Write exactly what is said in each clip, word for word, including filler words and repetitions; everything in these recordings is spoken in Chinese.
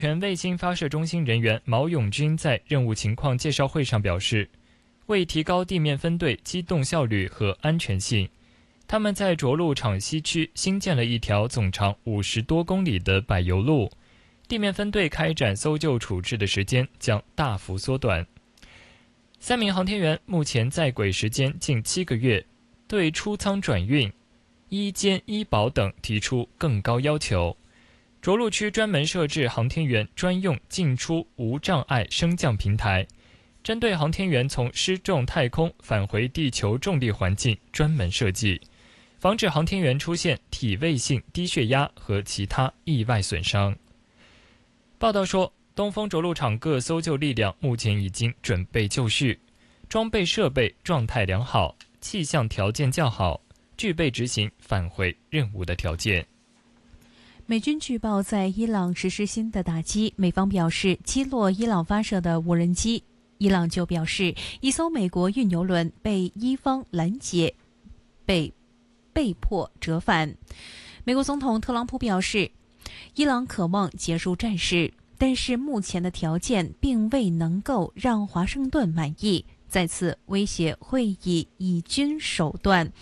全卫星发射中心人员毛永军在任务情况介绍会上表示，为提高地面分队机动效率和安全性，他们在着陆场西区新建了一条总长五十多公里的柏油路，地面分队开展搜救处置的时间将大幅缩短。三名航天员目前在轨时间近七个月，对出舱转运、衣间医保等提出更高要求。着陆区专门设置航天员专用进出无障碍升降平台，针对航天员从失重太空返回地球重力环境专门设计，防止航天员出现体位性低血压和其他意外损伤。报道说，东风着陆场各搜救力量目前已经准备就绪，装备设备状态良好，气象条件较好，具备执行返回任务的条件。 美军据报在伊朗实施新的打击，美方表示击落伊朗发射的无人机，伊朗就表示一艘美国运油轮被伊方拦截，被被迫折返。美国总统特朗普表示，伊朗渴望结束战事，但是目前的条件并未能够让华盛顿满意，再次威胁会以以军手段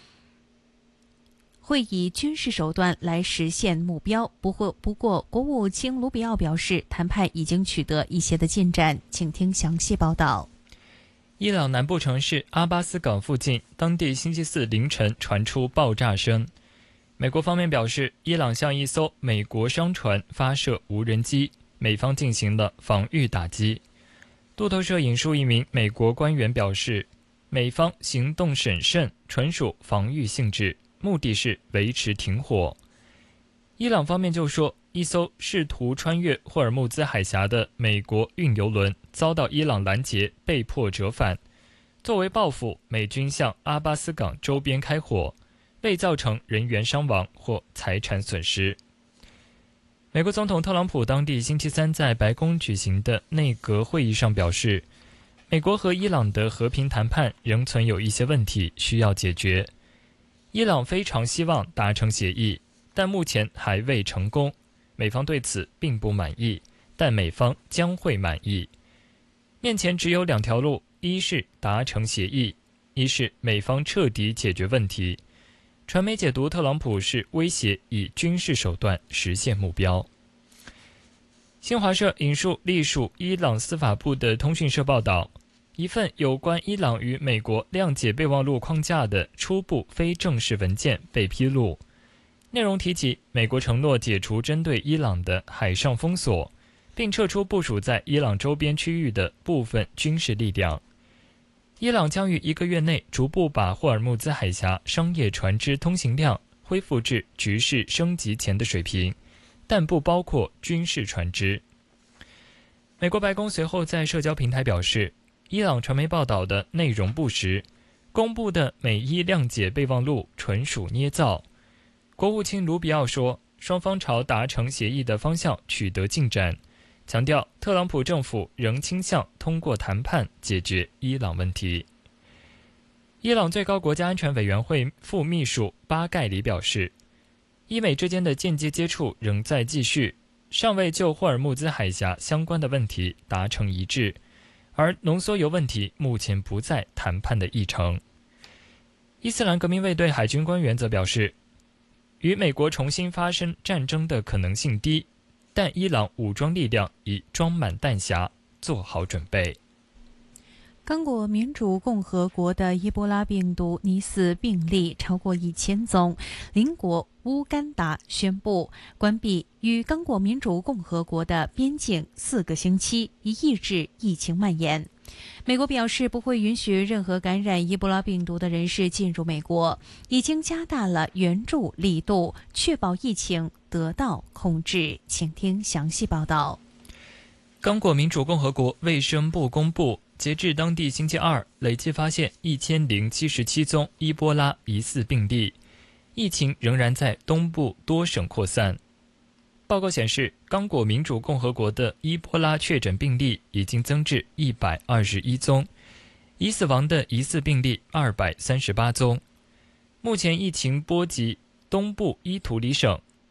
会以军事手段来实现目标。不过，不过国务卿卢比奥表示，谈判已经取得一些的进展。请听详细报道。 伊朗南部城市阿巴斯港附近，当地星期四凌晨传出爆炸声。美国方面表示，伊朗向一艘美国商船发射无人机，美方进行了防御打击。路透社引述一名美国官员表示，美方行动审慎，纯属防御性质，目的是维持停火。伊朗方面就说，一艘试图穿越霍尔木兹海峡的美国运油轮遭到伊朗拦截，被迫折返。作为报复，美军向阿巴斯港周边开火，未造成人员伤亡或财产损失。美国总统特朗普当地星期三在白宫举行的内阁会议上表示，美国和伊朗的和平谈判仍存有一些问题需要解决。伊朗非常希望达成协议，但目前还未成功。美方对此并不满意，但美方将会满意。面前只有两条路，一是达成协议，一是美方彻底解决问题。传媒解读特朗普是威胁以军事手段实现目标。新华社引述隶属伊朗司法部的通讯社报道，一份有关伊朗与美国谅解备忘录框架的初步非正式文件被披露，内容提及美国承诺解除针对伊朗的海上封锁，并撤出部署在伊朗周边区域的部分军事力量。伊朗将于一个月内逐步把霍尔木兹海峡商业船只通行量恢复至局势升级前的水平，但不包括军事船只。美国白宫随后在社交平台表示，伊朗传媒报道的内容不实，公布的美伊谅解备忘录纯属捏造。国务卿卢比奥说，双方朝达成协议的方向取得进展，强调特朗普政府仍倾向通过谈判解决伊朗问题。伊朗最高国家安全委员会副秘书巴盖里表示，伊美之间的间接接触仍在继续，尚未就霍尔木兹海峡相关的问题达成一致，而浓缩铀问题目前不在谈判的议程。伊斯兰革命卫队海军官员则表示，与美国重新发生战争的可能性低，但伊朗武装力量已装满弹匣，做好准备。 刚果民主共和国的伊波拉病毒疑似病例超过一千宗，邻国乌干达宣布关闭与刚果民主共和国的边境四个星期，以抑制疫情蔓延。美国表示不会允许任何感染伊波拉病毒的人士进入美国，已经加大了援助力度，确保疫情得到控制。请听详细报道。 刚果民主共和国卫生部公布，截至当地星期二，累计发现一千零七十七宗伊波拉疑似病例，疫情仍然在东部多省扩散。报告显示，刚果民主共和国的伊波拉确诊病例已经增至一百二十一宗，已死亡的疑似病例二百三十八宗。目前疫情波及东部伊图里省，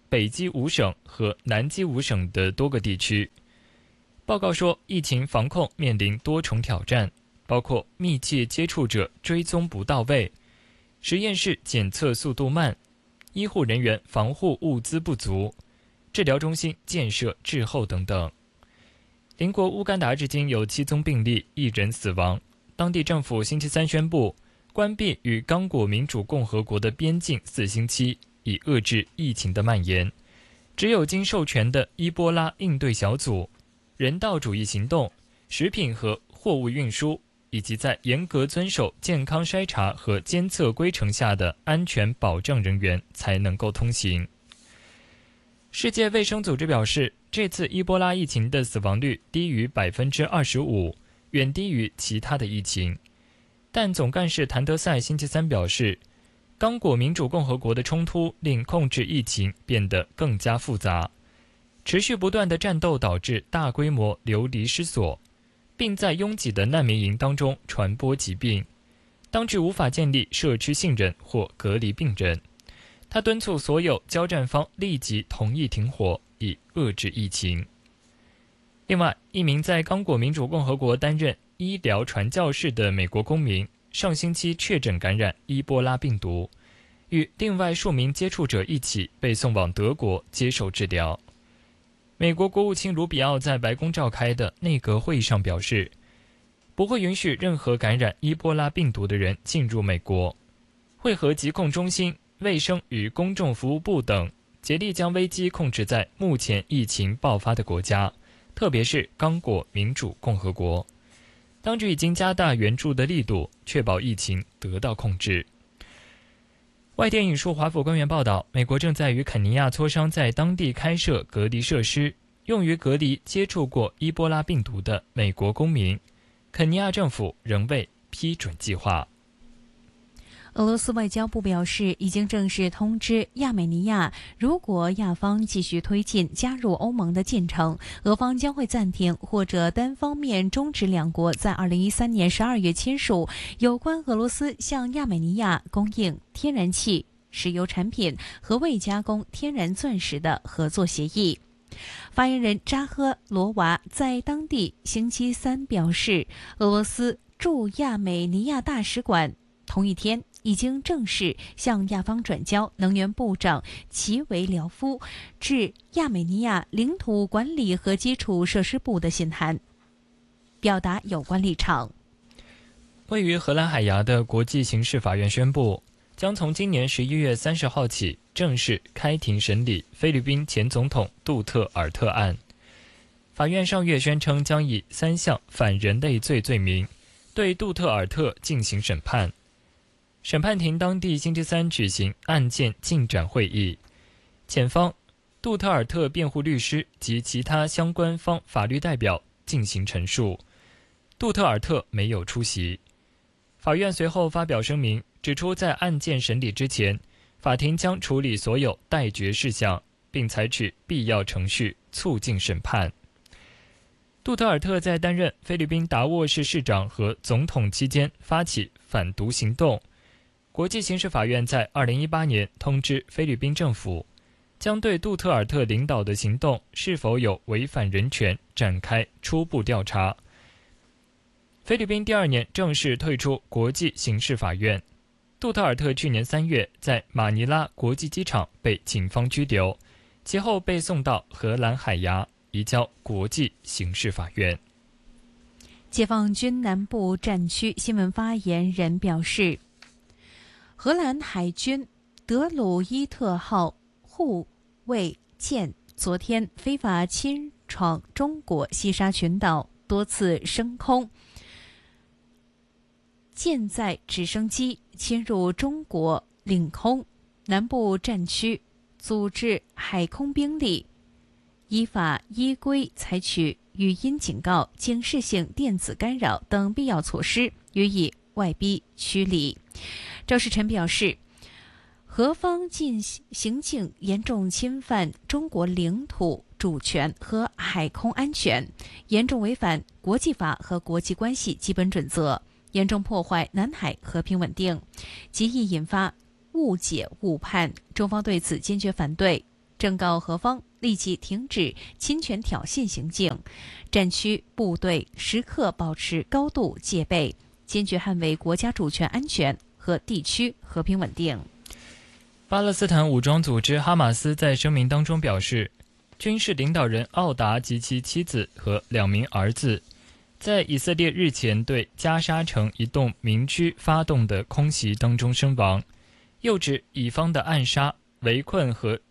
北基五省和南基五省的多个地区。报告说，疫情防控面临多重挑战，包括密切接触者追踪不到位、实验室检测速度慢、医护人员防护物资不足、治疗中心建设滞后等等。邻国乌干达至今有七宗病例，一人死亡。当地政府星期三宣布关闭与刚果民主共和国的边境四星期，以遏制疫情的蔓延。只有经授权的伊波拉应对小组、人道主义行动、食品和货物运输，以及在严格遵守健康筛查和监测规程下的安全保障人员才能够通行。世界卫生组织表示，这次伊波拉疫情的死亡率低于 百分之二十五， 远低于其他的疫情。但总干事谭德赛星期三表示，刚果民主共和国的冲突令控制疫情变得更加复杂，持续不断的战斗导致大规模流离失所，并在拥挤的难民营当中传播疾病。当局无法建立社区信任或隔离病人。他敦促所有交战方立即同意停火，以遏制疫情。另外，一名在刚果民主共和国担任医疗传教士的美国公民上星期确诊感染伊波拉病毒，与另外数名接触者一起被送往德国接受治疗。美国国务卿卢比奥在白宫召开的内阁会议上表示，不会允许任何感染伊波拉病毒的人进入美国，会和疾控中心、卫生与公众服务部等竭力将危机控制在目前疫情爆发的国家，特别是刚果民主共和国。当局已经加大援助的力度，确保疫情得到控制。外电引述华府官员报道，美国正在与肯尼亚磋商在当地开设隔离设施，用于隔离接触过伊波拉病毒的美国公民。肯尼亚政府仍未批准计划。 俄罗斯外交部表示，已经正式通知亚美尼亚，如果亚方继续推进加入欧盟的进程，俄方将会暂停或者单方面终止两国在二零一三年十二月签署有关俄罗斯向亚美尼亚供应天然气、石油产品和未加工天然钻石的合作协议。发言人扎赫罗娃在当地星期三表示，俄罗斯驻亚美尼亚大使馆同一天已经正式向亚方转交能源部长齐维廖夫致亚美尼亚领土管理和基础设施部的信函，表达有关立场。 位于荷兰海牙的国际刑事法院宣布，将从今年十一月三十号起正式开庭审理菲律宾前总统杜特尔特案。法院上月宣称将以三项反人类罪罪名对杜特尔特进行审判。审判庭当地星期三举行案件进展会议，检方、杜特尔特辩护律师及其他相关方法律代表进行陈述，杜特尔特没有出席。法院随后发表声明，指出在案件审理之前，法庭将处理所有待决事项，并采取必要程序促进审判。杜特尔特在担任菲律宾达沃市市长和总统期间发起反毒行动。国际刑事法院在二零一八年通知菲律宾政府，将对杜特尔特领导的行动是否有违反人权展开初步调查。菲律宾第二年正式退出国际刑事法院。杜特尔特去年三月在马尼拉国际机场被警方拘留，其后被送到荷兰海牙，移交国际刑事法院。 解放军南部战区新闻发言人表示，荷兰海军德鲁伊特号护卫舰昨天非法侵闯中国西沙群岛，多次升空，舰载直升机侵入中国领空。南部战区组织海空兵力依法依规采取语音警告、警示性电子干扰等必要措施，予以外逼驱离。赵世臣表示，何方进行径严重侵犯中国领土主权和海空安全，严重违反国际法和国际关系基本准则，严重破坏南海和平稳定，极易引发误解误判，中方对此坚决反对。 正告何方立即停止侵权挑衅行径，战区部队时刻保持高度戒备，坚决捍卫国家主权安全和地区和平稳定。 巴勒斯坦武装组织哈马斯在声明当中表示，军事领导人奥达及其妻子和两名儿子在以色列日前对加沙城一栋民居发动的空袭当中身亡，又指以方的暗杀、围困和